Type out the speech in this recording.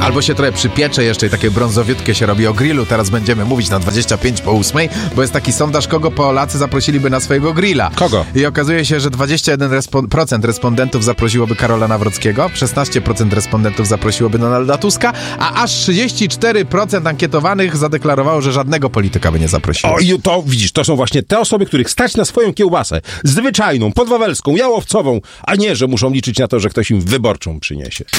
Albo się trochę przypiecze jeszcze i takie brązowiutkie się robi o grillu. Teraz będziemy mówić na 25:08, bo jest taki sondaż, kogo Polacy zaprosiliby na swojego grilla. Kogo? I okazuje się, że 21% respondentów zaprosiłoby Karola Nawrockiego, 16% respondentów zaprosiłoby Donalda Tuska, a aż 34% ankietowanych zadeklarowało, że żadnego polityka by nie zaprosiło. O, i to widzisz, to są właśnie te osoby, których stać na swoją kiełbasę. Zwyczajną, podwawelską, jałowcową, a nie, że muszą liczyć na to, że ktoś im wyborczą przyniesie.